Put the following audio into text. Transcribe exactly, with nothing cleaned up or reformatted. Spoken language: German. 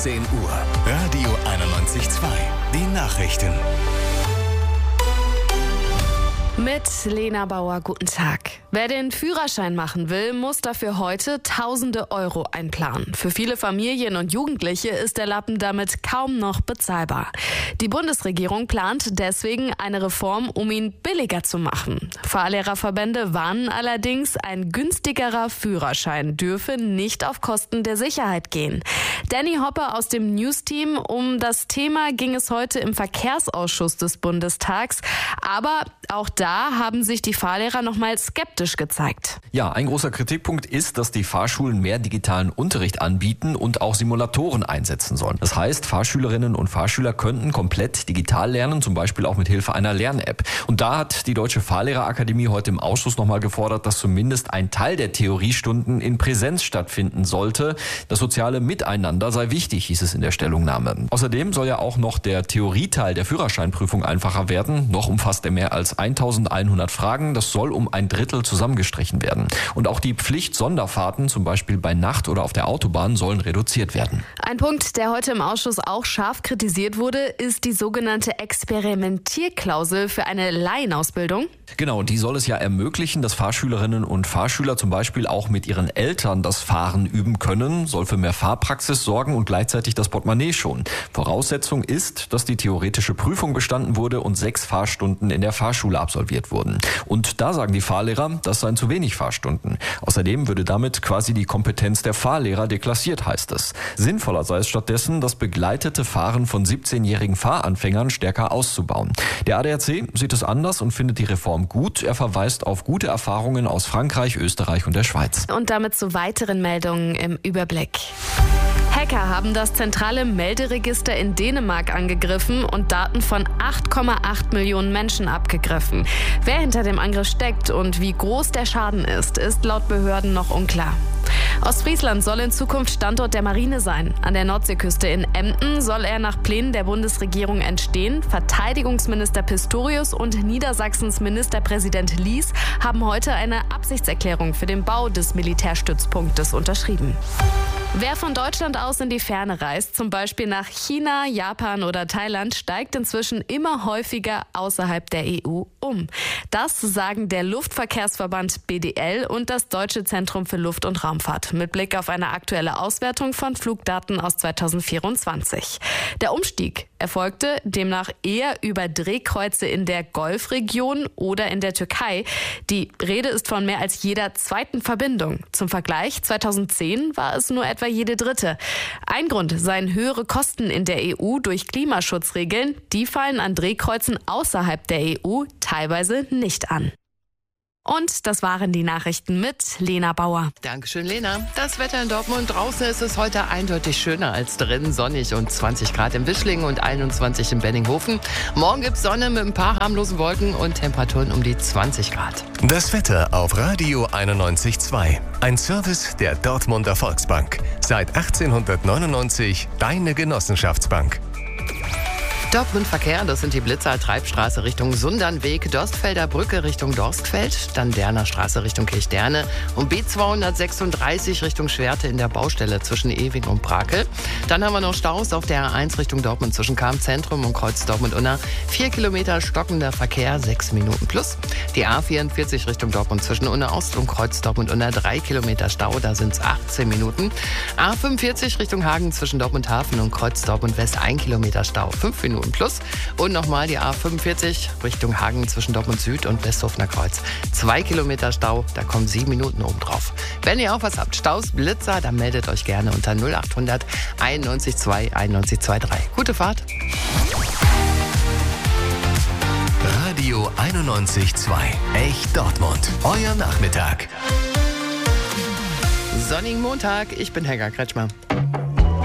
siebzehn Uhr. Radio einundneunzig Komma zwei. Die Nachrichten. Mit Lena Bauer, guten Tag. Wer den Führerschein machen will, muss dafür heute tausende Euro einplanen. Für viele Familien und Jugendliche ist der Lappen damit kaum noch bezahlbar. Die Bundesregierung plant deswegen eine Reform, um ihn billiger zu machen. Fahrlehrerverbände warnen allerdings, ein günstigerer Führerschein dürfe nicht auf Kosten der Sicherheit gehen. Danny Hopper aus dem News-Team. Um das Thema ging es heute im Verkehrsausschuss des Bundestags. Aber auch da haben sich die Fahrlehrer noch mal skeptisch gezeigt. Ja, ein großer Kritikpunkt ist, dass die Fahrschulen mehr digitalen Unterricht anbieten und auch Simulatoren einsetzen sollen. Das heißt, Fahrschülerinnen und Fahrschüler könnten komplett digital lernen, zum Beispiel auch mit Hilfe einer Lern-App. Und da hat die Deutsche Fahrlehrerakademie heute im Ausschuss noch mal gefordert, dass zumindest ein Teil der Theoriestunden in Präsenz stattfinden sollte. Das soziale Miteinander sei wichtig, hieß es in der Stellungnahme. Außerdem soll ja auch noch der Theorieteil der Führerscheinprüfung einfacher werden. Noch umfasst er mehr als eintausendeinhundert Fragen. Das soll um ein Drittel zusammengestrichen werden. Und auch die Pflicht-Sonderfahrten, zum Beispiel bei Nacht oder auf der Autobahn, sollen reduziert werden. Ein Punkt, der heute im Ausschuss auch scharf kritisiert wurde, ist die sogenannte Experimentierklausel für eine Laienausbildung. Genau, die soll es ja ermöglichen, dass Fahrschülerinnen und Fahrschüler zum Beispiel auch mit ihren Eltern das Fahren üben können, soll für mehr Fahrpraxis sorgen und gleichzeitig das Portemonnaie schonen. Voraussetzung ist, dass die theoretische Prüfung bestanden wurde und sechs Fahrstunden in der Fahrschule absolviert wurden. Und da sagen die Fahrlehrer, das seien zu wenig Fahrstunden. Außerdem würde damit quasi die Kompetenz der Fahrlehrer deklassiert, heißt es. Sinnvoller sei es stattdessen, das begleitete Fahren von siebzehnjährigen Fahranfängern stärker auszubauen. Der A D A C sieht es anders und findet die Reform gut. Er verweist auf gute Erfahrungen aus Frankreich, Österreich und der Schweiz. Und damit zu weiteren Meldungen im Überblick. Hacker haben das zentrale Melderegister in Dänemark angegriffen und Daten von acht Komma acht Millionen Menschen abgegriffen. Wer hinter dem Angriff steckt und wie groß der Schaden ist, ist laut Behörden noch unklar. Ostfriesland soll in Zukunft Standort der Marine sein. An der Nordseeküste in Emden soll er nach Plänen der Bundesregierung entstehen. Verteidigungsminister Pistorius und Niedersachsens Ministerpräsident Lies haben heute eine Absichtserklärung für den Bau des Militärstützpunktes unterschrieben. Wer von Deutschland aus in die Ferne reist, zum Beispiel nach China, Japan oder Thailand, steigt inzwischen immer häufiger außerhalb der E U um. Das sagen der Luftverkehrsverband B D L und das Deutsche Zentrum für Luft- und Raumfahrt mit Blick auf eine aktuelle Auswertung von Flugdaten aus zweitausendvierundzwanzig. Der Umstieg erfolgte demnach eher über Drehkreuze in der Golfregion oder in der Türkei. Die Rede ist von mehr als jeder zweiten Verbindung. Zum Vergleich, zweitausendzehn war es nur etwa jede dritte. Ein Grund seien höhere Kosten in der E U durch Klimaschutzregeln. Die fallen an Drehkreuzen außerhalb der E U teilweise nicht an. Und das waren die Nachrichten mit Lena Bauer. Dankeschön, Lena. Das Wetter in Dortmund. Draußen ist es heute eindeutig schöner als drin. Sonnig und zwanzig Grad in Wischlingen und einundzwanzig in Benninghofen. Morgen gibt's Sonne mit ein paar harmlosen Wolken und Temperaturen um die zwanzig Grad. Das Wetter auf Radio einundneunzig Komma zwei. Ein Service der Dortmunder Volksbank. Seit achtzehnhundertneunundneunzig deine Genossenschaftsbank. Dortmund Verkehr, das sind die Blitzer, Treibstraße Richtung Sundernweg, Dorstfelder Brücke Richtung Dorstfeld, dann Derner Straße Richtung Kirchderne und B zweihundertsechsunddreißig Richtung Schwerte in der Baustelle zwischen Ewing und Brakel. Dann haben wir noch Staus auf der A eins Richtung Dortmund zwischen Kamp-Zentrum und Kreuz Dortmund-Unna. Vier Kilometer stockender Verkehr, sechs Minuten plus. Die A vierundvierzig Richtung Dortmund zwischen Unna Ost und Kreuz Dortmund-Unna, drei Kilometer Stau, da sind es achtzehn Minuten. A fünfundvierzig Richtung Hagen zwischen Dortmund Hafen und Kreuz Dortmund West, ein Kilometer Stau, fünf Minuten plus. Und nochmal die A fünfundvierzig Richtung Hagen zwischen Dortmund Süd und Westhofener Kreuz. Zwei Kilometer Stau, da kommen sieben Minuten oben drauf. Wenn ihr auch was habt, Staus, Blitzer, dann meldet euch gerne unter null achthundert einundneunzig zwei einundneunzig zweiunddreißig. Gute Fahrt. Radio einundneunzig Komma zwei. Echt Dortmund. Euer Nachmittag. Sonnigen Montag, ich bin Helga Kretschmer.